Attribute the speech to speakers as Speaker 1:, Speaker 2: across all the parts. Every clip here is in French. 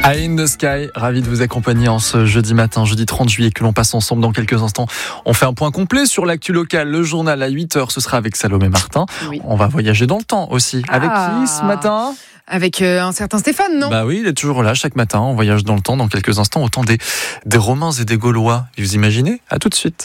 Speaker 1: Eye in the Sky, ravi de vous accompagner en ce jeudi matin, jeudi 30 juillet, que l'on passe ensemble dans quelques instants. On fait un point complet sur l'actu locale. Le journal à 8h, ce sera avec Salomé Martin. Oui. On va voyager dans le temps aussi. Avec qui ce matin ?
Speaker 2: Avec un certain Stéphane, non ?
Speaker 1: Bah oui, il est toujours là chaque matin. On voyage dans le temps dans quelques instants, au temps des Romains et des Gaulois. Vous imaginez ? À tout de suite.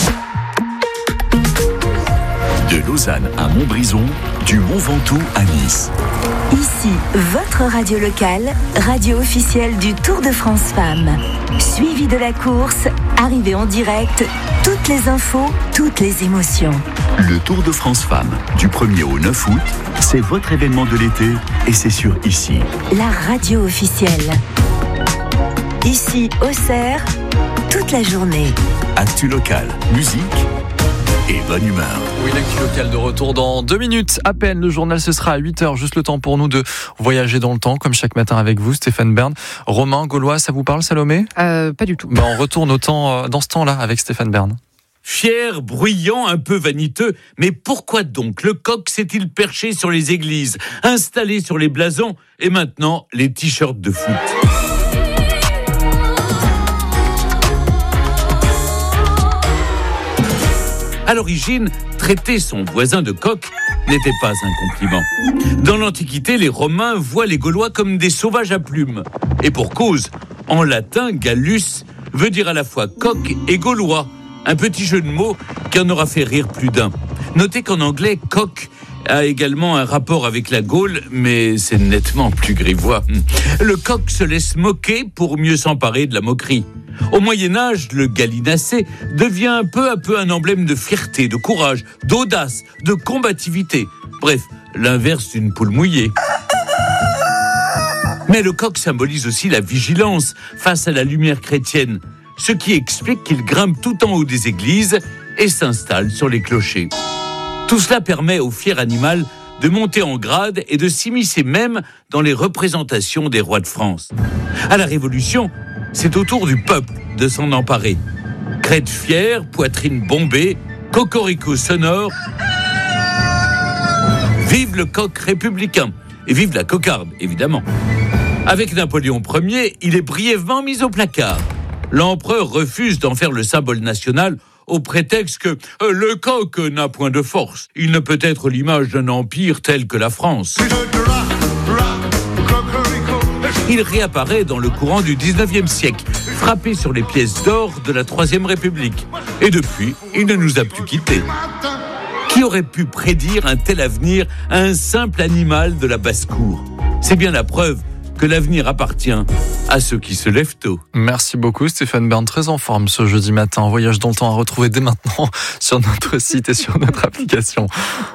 Speaker 3: De Lausanne à Montbrison, du Mont Ventoux à Nice.
Speaker 4: Ici, votre radio locale, radio officielle du Tour de France Femmes. Suivi de la course, arrivée en direct, toutes les infos, toutes les émotions.
Speaker 3: Le Tour de France Femmes, du 1er au 9 août, c'est votre événement de l'été et c'est sur Ici.
Speaker 4: La radio officielle. Ici, Auxerre, toute la journée.
Speaker 3: Actu locale, musique et bonne humeur.
Speaker 1: Oui, l'actu locale de retour dans 2 minutes à peine. Le journal, ce sera à 8h. Juste le temps pour nous de voyager dans le temps, comme chaque matin avec vous, Stéphane Bern. Romain, Gaulois, ça vous parle, Salomé ?
Speaker 2: Pas du tout.
Speaker 1: On retourne au temps, dans ce temps-là avec Stéphane Bern.
Speaker 5: Fier, bruyant, un peu vaniteux, mais pourquoi donc le coq s'est-il perché sur les églises, installé sur les blasons et maintenant les t-shirts de foot ? À l'origine, traiter son voisin de coq n'était pas un compliment. Dans l'Antiquité, les Romains voient les Gaulois comme des sauvages à plumes. Et pour cause, en latin, Gallus veut dire à la fois coq et gaulois. Un petit jeu de mots qui en aura fait rire plus d'un. Notez qu'en anglais, coq a également un rapport avec la Gaule, mais c'est nettement plus grivois. Le coq se laisse moquer pour mieux s'emparer de la moquerie. Au Moyen-Âge, le gallinacé devient peu à peu un emblème de fierté, de courage, d'audace, de combativité. Bref, l'inverse d'une poule mouillée. Mais le coq symbolise aussi la vigilance face à la lumière chrétienne, ce qui explique qu'il grimpe tout en haut des églises et s'installe sur les clochers. Tout cela permet au fier animal de monter en grade et de s'immiscer même dans les représentations des rois de France. À la Révolution, c'est au tour du peuple de s'en emparer. Crête fière, poitrine bombée, cocorico sonore. Vive le coq républicain et vive la cocarde, évidemment. Avec Napoléon Ier, il est brièvement mis au placard. L'empereur refuse d'en faire le symbole national au prétexte que le coq n'a point de force. Il ne peut être l'image d'un empire tel que la France. Il réapparaît dans le courant du 19e siècle, frappé sur les pièces d'or de la Troisième République. Et depuis, il ne nous a plus quittés. Qui aurait pu prédire un tel avenir à un simple animal de la basse-cour ? C'est bien la preuve que l'avenir appartient à ceux qui se lèvent tôt.
Speaker 1: Merci beaucoup Stéphane Bern, très en forme ce jeudi matin. Voyage dans le temps à retrouver dès maintenant sur notre site et sur notre application.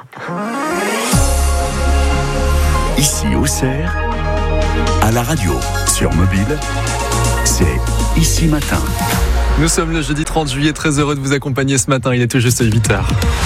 Speaker 3: Ici Auxerre, à la radio, sur mobile, c'est Ici Matin.
Speaker 1: Nous sommes le jeudi 30 juillet, très heureux de vous accompagner ce matin, il est tout juste 8h.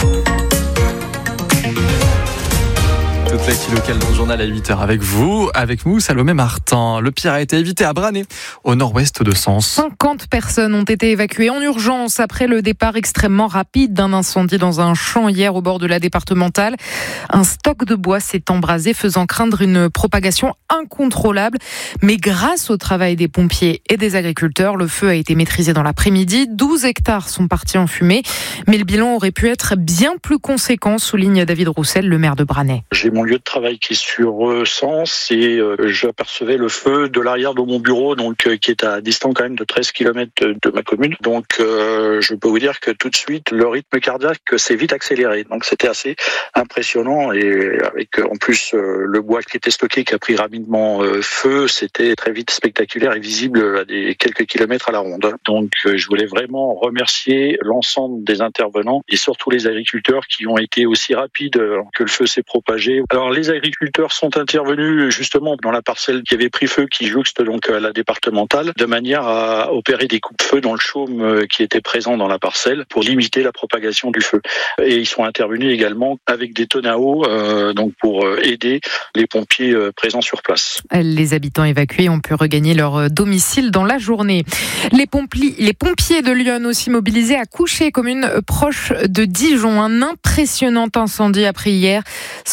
Speaker 1: Toute l'actu locale dans le journal à 8h avec nous, Salomé Martin. Le pire a été évité à Branay, au nord-ouest de Sens.
Speaker 2: 50 personnes ont été évacuées en urgence après le départ extrêmement rapide d'un incendie dans un champ hier au bord de la départementale. Un stock de bois s'est embrasé, faisant craindre une propagation incontrôlable. Mais grâce au travail des pompiers et des agriculteurs, le feu a été maîtrisé dans l'après-midi. 12 hectares sont partis en fumée. Mais le bilan aurait pu être bien plus conséquent, souligne David Roussel, le maire de Branay.
Speaker 6: J'ai mon lieu de travail qui est sur Sens et j'apercevais le feu de l'arrière de mon bureau, donc qui est à distance quand même de 13 km de ma commune. Donc je peux vous dire que tout de suite le rythme cardiaque s'est vite accéléré. Donc c'était assez impressionnant et avec en plus le bois qui était stocké qui a pris rapidement feu, c'était très vite spectaculaire et visible à des quelques kilomètres à la ronde. Donc je voulais vraiment remercier l'ensemble des intervenants et surtout les agriculteurs qui ont été aussi rapides que le feu s'est propagé. Alors les agriculteurs sont intervenus justement dans la parcelle qui avait pris feu, qui jouxte donc à la départementale, de manière à opérer des coupe-feu dans le chaume qui était présent dans la parcelle pour limiter la propagation du feu. Et ils sont intervenus également avec des tonneaux à eau, donc pour aider les pompiers présents sur place.
Speaker 2: Les habitants évacués ont pu regagner leur domicile dans la journée. Les pompiers de Lyon aussi mobilisés à Couchet, commune proche de Dijon. Un impressionnant incendie a pris hier. 125 hectares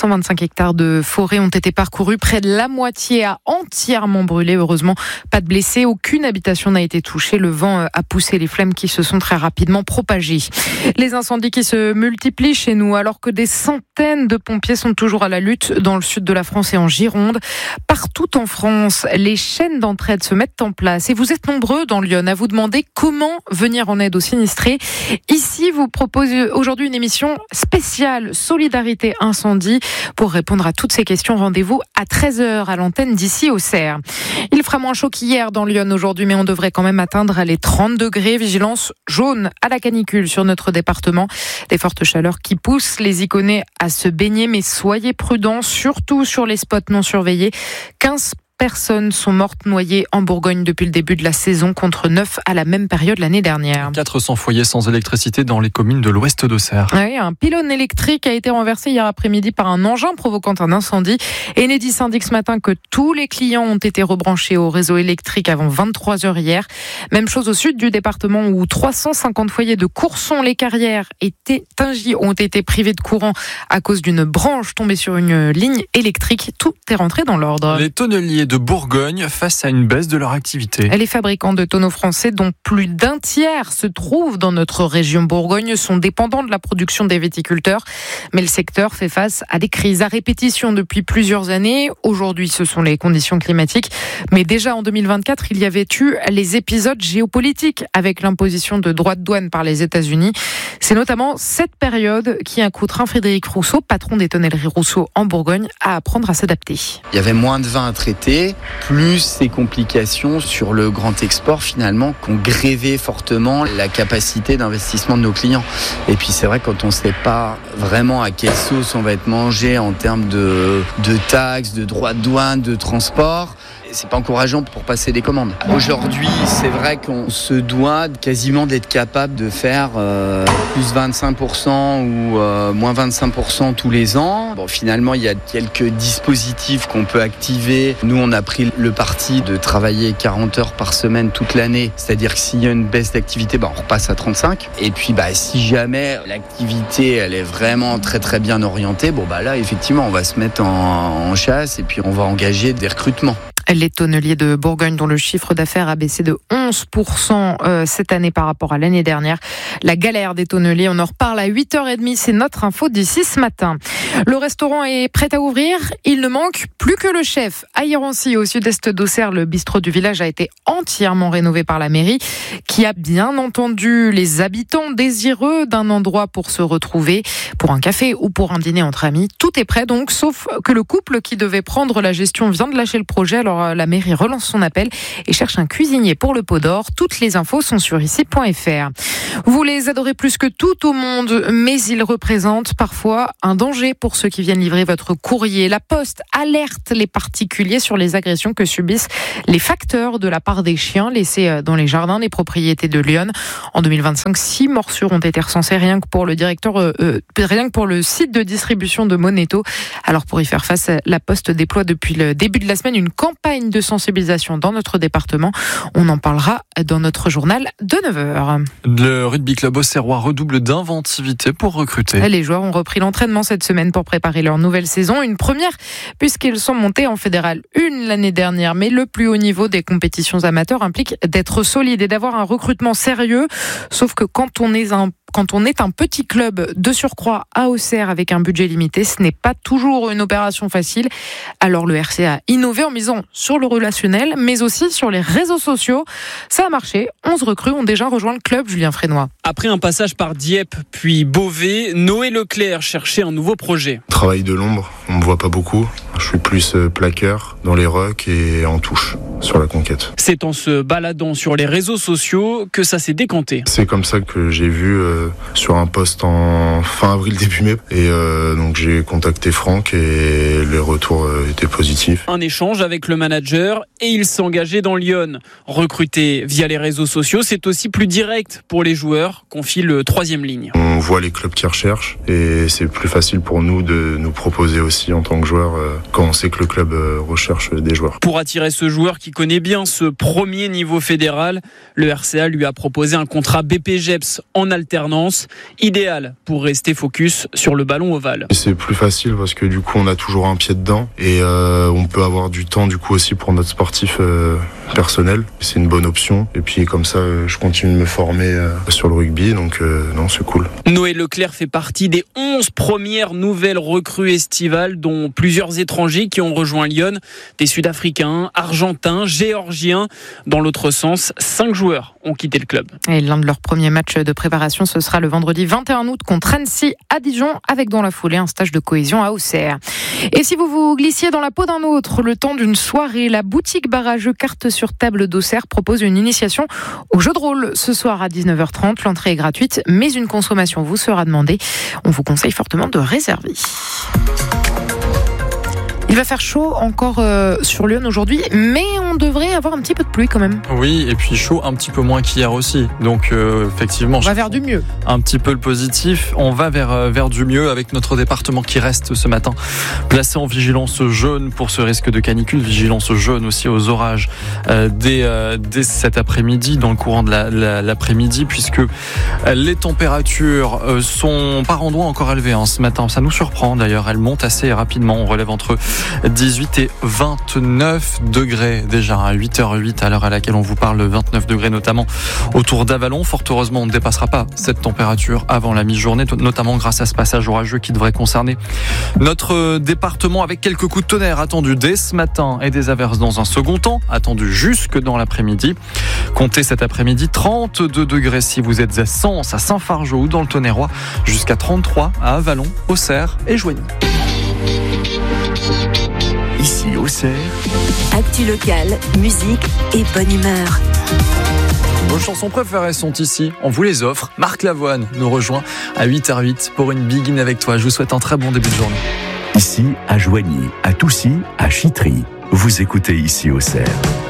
Speaker 2: hectares de forêt ont été parcourus. Près de la moitié a entièrement brûlé. Heureusement, pas de blessés. Aucune habitation n'a été touchée. Le vent a poussé les flammes qui se sont très rapidement propagées. Les incendies qui se multiplient chez nous alors que des centaines de pompiers sont toujours à la lutte dans le sud de la France et en Gironde. Partout en France, les chaînes d'entraide se mettent en place et vous êtes nombreux dans Lyon à vous demander comment venir en aide aux sinistrés. Ici, vous propose aujourd'hui une émission spéciale Solidarité Incendie. Pour répondre à toutes ces questions, rendez-vous à 13h à l'antenne d'ici au Cerf. Il fera moins chaud qu'hier dans Lyon aujourd'hui, mais on devrait quand même atteindre les 30 degrés. Vigilance jaune à la canicule sur notre département. Des fortes chaleurs qui poussent les Iconais à se baigner, mais soyez prudents, surtout sur les spots non surveillés. 15 personnes sont mortes noyées en Bourgogne depuis le début de la saison, contre 9 à la même période l'année dernière.
Speaker 1: 400 foyers sans électricité dans les communes de l'ouest d'Auxerre.
Speaker 2: Oui, un pylône électrique a été renversé hier après-midi par un engin provoquant un incendie. Enedis indique ce matin que tous les clients ont été rebranchés au réseau électrique avant 23h hier. Même chose au sud du département où 350 foyers de Courson-les-Carrières et Tingy ont été privés de courant à cause d'une branche tombée sur une ligne électrique. Tout est rentré dans l'ordre.
Speaker 1: Les tonneliers de Bourgogne face à une baisse de leur activité.
Speaker 2: Les fabricants de tonneaux français, dont plus d'un tiers se trouvent dans notre région Bourgogne, sont dépendants de la production des viticulteurs. Mais le secteur fait face à des crises à répétition depuis plusieurs années. Aujourd'hui, ce sont les conditions climatiques. Mais déjà en 2024, il y avait eu les épisodes géopolitiques avec l'imposition de droits de douane par les États-Unis. C'est notamment cette période qui a contraint Frédéric Rousseau, patron des tonnelleries Rousseau en Bourgogne, à apprendre à s'adapter.
Speaker 7: Il y avait moins de vin à traiter, plus ces complications sur le grand export finalement qui ont grévé fortement la capacité d'investissement de nos clients. Et puis c'est vrai quand on ne sait pas vraiment à quelle sauce on va être mangé en termes de taxes, de droits de douane, de transport, c'est pas encourageant pour passer des commandes. Aujourd'hui, c'est vrai qu'on se doit quasiment d'être capable de faire plus 25% ou moins 25% tous les ans. Bon, finalement, il y a quelques dispositifs qu'on peut activer. Nous, on a pris le parti de travailler 40 heures par semaine toute l'année. C'est-à-dire que s'il y a une baisse d'activité, on repasse à 35. Et puis, si jamais l'activité, elle est vraiment très très bien orientée, là, effectivement, on va se mettre en chasse et puis on va engager des recrutements.
Speaker 2: Les tonneliers de Bourgogne dont le chiffre d'affaires a baissé de 11% cette année par rapport à l'année dernière. La galère des tonneliers, on en reparle à 8h30, c'est notre info d'ici ce matin. Le restaurant est prêt à ouvrir, il ne manque plus que le chef. À Irancy, au sud-est d'Auxerre, le bistrot du village a été entièrement rénové par la mairie, qui a bien entendu les habitants désireux d'un endroit pour se retrouver, pour un café ou pour un dîner entre amis. Tout est prêt donc, sauf que le couple qui devait prendre la gestion vient de lâcher le projet. Alors la mairie relance son appel et cherche un cuisinier pour le Pot d'Or. Toutes les infos sont sur ici.fr. Vous les adorez plus que tout au monde, mais ils représentent parfois un danger pour ceux qui viennent livrer votre courrier. La Poste alerte les particuliers sur les agressions que subissent les facteurs de la part des chiens laissés dans les jardins des propriétés de Lyon. En 2025, 6 morsures ont été recensées rien que pour le site de distribution de Moneto. Alors pour y faire face, la Poste déploie depuis le début de la semaine une campagne de sensibilisation dans notre département. On en parlera dans notre journal de 9h.
Speaker 1: Le rugby club auxerrois redouble d'inventivité pour recruter.
Speaker 2: Les joueurs ont repris l'entraînement cette semaine pour préparer leur nouvelle saison. Une première puisqu'ils sont montés en Fédéral 1 l'année dernière. Mais le plus haut niveau des compétitions amateurs implique d'être solide et d'avoir un recrutement sérieux. Sauf que quand on est un petit club de surcroît à Auxerre avec un budget limité, ce n'est pas toujours une opération facile. Alors le RC a innové en misant sur le relationnel, mais aussi sur les réseaux sociaux. Ça a marché. 11 recrues ont déjà rejoint le club, Julien Frénois.
Speaker 8: Après un passage par Dieppe, puis Beauvais, Noé Leclerc cherchait un nouveau projet.
Speaker 9: Travail de l'ombre, on me voit pas beaucoup. Je suis plus plaqueur dans les rucks et en touche sur la conquête.
Speaker 8: C'est en se baladant sur les réseaux sociaux que ça s'est décanté.
Speaker 9: C'est comme ça que j'ai vu sur un post en fin avril, début mai. Et donc j'ai contacté Franck et les retours étaient positifs.
Speaker 8: Un échange avec le manager et il s'engageait dans Lyon. Recruter via les réseaux sociaux, c'est aussi plus direct pour les joueurs, confie le 3e ligne.
Speaker 9: On on voit les clubs qui recherchent et c'est plus facile pour nous de nous proposer aussi en tant que joueurs quand on sait que le club recherche des joueurs.
Speaker 8: Pour attirer ce joueur qui connaît bien ce premier niveau fédéral, le RCA lui a proposé un contrat BPJEPS en alternance, idéal pour rester focus sur le ballon ovale.
Speaker 9: Et c'est plus facile parce que du coup on a toujours un pied dedans et on peut avoir du temps du coup aussi pour notre sportif personnel. C'est une bonne option et puis comme ça je continue de me former sur le rugby, donc non, c'est cool.
Speaker 8: Noé Leclerc fait partie des 11 premières nouvelles recrues estivales, dont plusieurs étrangers qui ont rejoint Lyon, des Sud-Africains, Argentins, Géorgiens. Dans l'autre sens, 5 joueurs ont quitté le club.
Speaker 2: Et l'un de leurs premiers matchs de préparation, ce sera le vendredi 21 août contre Annecy à Dijon, avec dans la foulée un stage de cohésion à Auxerre. Et si vous vous glissiez dans la peau d'un autre, le temps d'une soirée, la boutique Barrageux Cartes sur table d'Auxerre propose une initiation au jeu de rôle ce soir à 19h30. L'entrée est gratuite, mais une consommation vous sera demandée. On vous conseille fortement de réserver. Il va faire chaud encore sur Lyon aujourd'hui, mais on devrait avoir un petit peu de pluie quand même.
Speaker 1: Oui, et puis chaud un petit peu moins qu'hier aussi. Donc effectivement,
Speaker 2: on va vers du mieux.
Speaker 1: Un petit peu le positif. On va vers du mieux avec notre département qui reste ce matin placé en vigilance jaune pour ce risque de canicule. Vigilance jaune aussi aux orages dès cet après-midi, dans le courant de l'après-midi, puisque les températures sont par endroits encore élevées ce matin. Ça nous surprend d'ailleurs. Elles montent assez rapidement. On relève entre 18 et 29 degrés déjà à 8h08 à l'heure à laquelle on vous parle, 29 degrés notamment autour d'Avalon. Fort heureusement, on ne dépassera pas cette température avant la mi-journée, notamment grâce à ce passage orageux qui devrait concerner notre département avec quelques coups de tonnerre attendus dès ce matin et des averses dans un second temps, attendus jusque dans l'après-midi. Comptez cet après-midi 32 degrés si vous êtes à Sens, à Saint-Fargeau ou dans le Tonnerrois, jusqu'à 33 à Avalon, Auxerre et Joigny.
Speaker 3: Ici, Auxerre.
Speaker 4: Actu locale, musique et bonne humeur.
Speaker 1: Vos chansons préférées sont ici, on vous les offre. Marc Lavoine nous rejoint à 8h08 pour une Begin avec toi. Je vous souhaite un très bon début de journée.
Speaker 3: Ici, à Joigny, à Toussy, à Chitry. Vous écoutez Ici, Auxerre.